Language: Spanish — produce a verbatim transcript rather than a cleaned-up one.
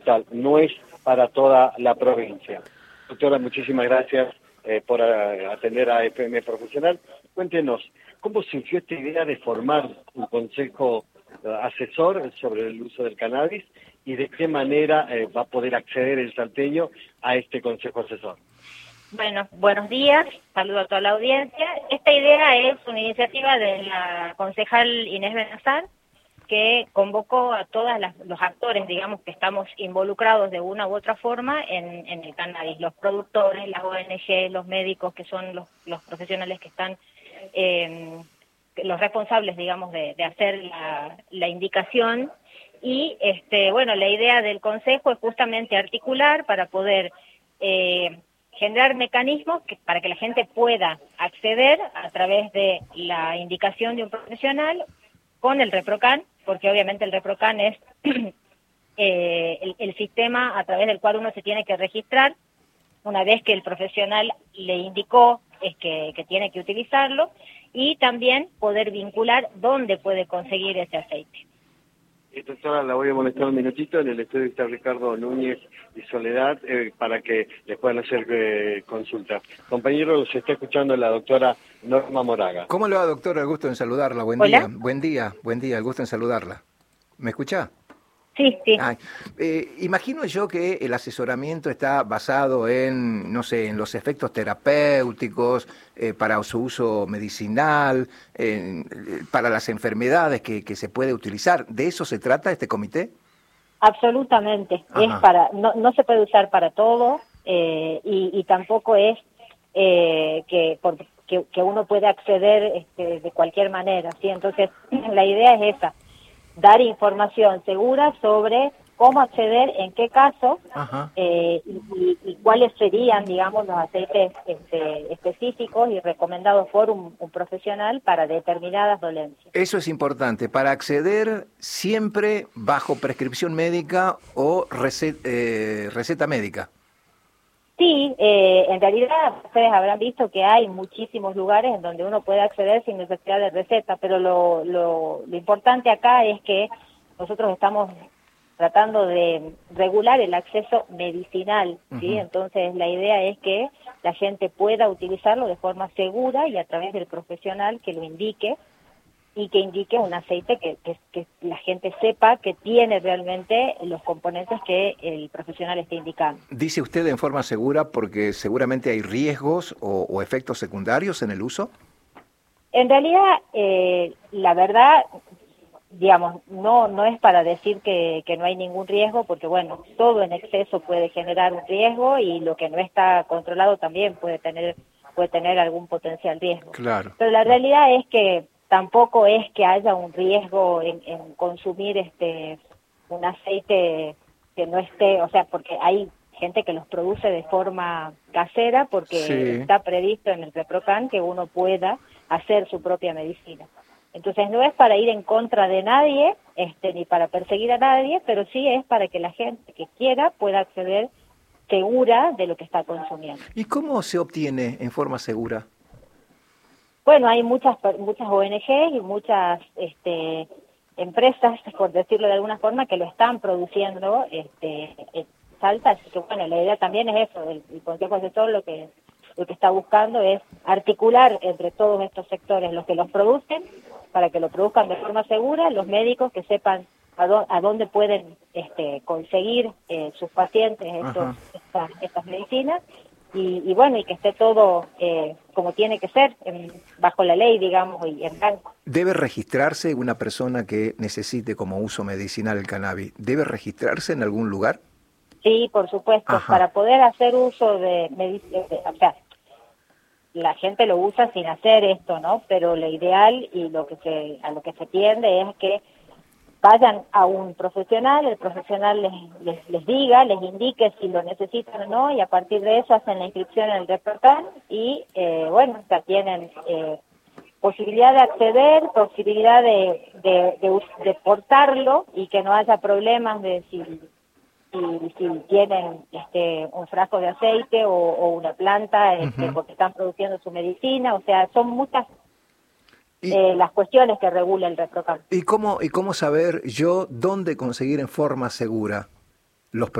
tal, no es para toda la provincia. Doctora, muchísimas gracias eh, por uh, atender a F M Profesional. Cuéntenos, ¿cómo surgió esta idea de formar un consejo uh, asesor sobre el uso del cannabis y de qué manera eh, va a poder acceder el salteño a este consejo asesor? Bueno, buenos días, saludo a toda la audiencia. Esta idea es una iniciativa de la concejal Inés Benazar, que convocó a todos los actores, digamos, que estamos involucrados de una u otra forma en, en el cannabis, los productores, las O N G, los médicos, que son los, los profesionales que están, eh, los responsables, digamos, de, de hacer la, la indicación. Y, este, bueno, la idea del consejo es justamente articular para poder eh, generar mecanismos que, para que la gente pueda acceder a través de la indicación de un profesional con el ReproCan, porque obviamente el ReproCan es eh, el, el sistema a través del cual uno se tiene que registrar una vez que el profesional le indicó es que, que tiene que utilizarlo, y también poder vincular dónde puede conseguir ese aceite. Eh, doctora, la voy a molestar un minutito. En el estudio está Ricardo Núñez y Soledad eh, para que les puedan hacer eh, consultas. Compañero, se está escuchando la doctora Norma Moraga. ¿Cómo le va, doctora? El gusto en saludarla. Buen ¿Hola? día. Buen día, buen día. El gusto en saludarla. ¿Me escucha? Sí, sí. Ay, eh, imagino yo que el asesoramiento está basado en, no sé, en los efectos terapéuticos, eh, para su uso medicinal, eh, para las enfermedades que, que se puede utilizar. ¿De eso se trata este comité? Absolutamente. Ajá. Es para, no, no se puede usar para todo, eh, y, y tampoco es eh, que, por, que, que uno puede acceder este, de cualquier manera, ¿sí? Entonces, la idea es esa, dar información segura sobre cómo acceder, en qué caso, eh, y, y cuáles serían, digamos, los aceites este, específicos y recomendados por un, un profesional para determinadas dolencias. Eso es importante, para acceder siempre bajo prescripción médica o receta, eh, receta médica. Sí, eh, en realidad ustedes habrán visto que hay muchísimos lugares en donde uno puede acceder sin necesidad de receta, pero lo, lo, lo importante acá es que nosotros estamos tratando de regular el acceso medicinal, ¿sí? Uh-huh. Entonces la idea es que la gente pueda utilizarlo de forma segura y a través del profesional que lo indique, y que indique un aceite que, que, que la gente sepa que tiene realmente los componentes que el profesional está indicando. ¿Dice usted en forma segura porque seguramente hay riesgos o, o efectos secundarios en el uso? En realidad, eh, la verdad, digamos, no no es para decir que, que no hay ningún riesgo, porque bueno, todo en exceso puede generar un riesgo y lo que no está controlado también puede tener puede tener algún potencial riesgo. Claro. Pero la realidad es que tampoco es que haya un riesgo en, en consumir este un aceite que no esté, o sea, porque hay gente que los produce de forma casera porque sí. Está previsto en el ReproCan que uno pueda hacer su propia medicina. Entonces no es para ir en contra de nadie, este, ni para perseguir a nadie, pero sí es para que la gente que quiera pueda acceder segura de lo que está consumiendo. ¿Y cómo se obtiene en forma segura? Bueno, hay muchas muchas O N Ges y muchas este, empresas, por decirlo de alguna forma, que lo están produciendo este, en Salta. Así que bueno, la idea también es eso, el, el Consejo Asesor lo que, lo que está buscando es articular entre todos estos sectores, los que los producen, para que lo produzcan de forma segura, los médicos que sepan a, do, a dónde pueden este, conseguir eh, sus pacientes estos, estas, estas medicinas, y, y bueno, y que esté todo eh, como tiene que ser, en, bajo la ley, digamos, y en blanco. ¿Debe registrarse una persona que necesite como uso medicinal el cannabis? ¿Debe registrarse en algún lugar? Sí, por supuesto, Ajá. Para poder hacer uso de medicina, o sea, la gente lo usa sin hacer esto, ¿no? Pero lo ideal y lo que se, a lo que se tiende es que vayan a un profesional, el profesional les, les, les diga, les indique si lo necesitan o no, y a partir de eso hacen la inscripción en el ReproCan y, eh, bueno, ya tienen eh, posibilidad de acceder, posibilidad de, de, de, de portarlo y que no haya problemas de si, si, si tienen este, un frasco de aceite o, o una planta este, uh-huh. porque están produciendo su medicina, o sea, son muchas ¿Y, eh, las cuestiones que regula el ReproCan. ¿Y cómo, ¿Y cómo saber yo dónde conseguir en forma segura? los